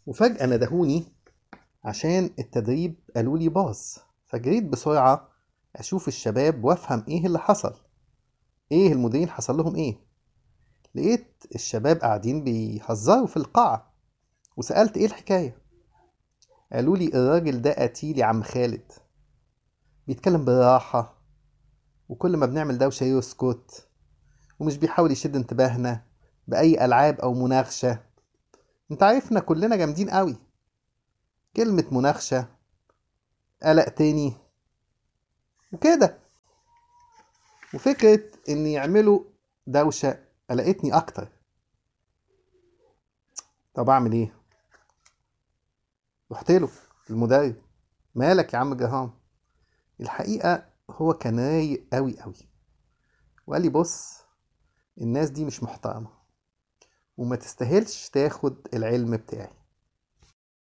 وفجأة ندهوني عشان التدريب قالوا لي باظ. فجريت بسرعة أشوف الشباب وأفهم إيه اللي حصل. إيه المديرين حصل لهم إيه؟ لقيت الشباب قاعدين بيهزروا في القاعة، وسألت إيه الحكاية. قالوا لي الراجل ده قتيل يا عم خالد، بيتكلم بالراحة، وكل ما بنعمل دوشة يسكت، ومش بيحاول يشد انتباهنا بأي ألعاب أو مناغشة. انت عارفنا كلنا جامدين قوي. كلمة مناغشة، قلق تاني وكده، وفكرة إن يعملوا دوشة قلقتني أكتر. طب أعمل إيه؟ رحت له المدرب. مالك يا عم جهام؟ الحقيقة هو كان رايق أوي أوي، وقال لي بص، الناس دي مش محترمة وما تستاهلش تاخد العلم بتاعي.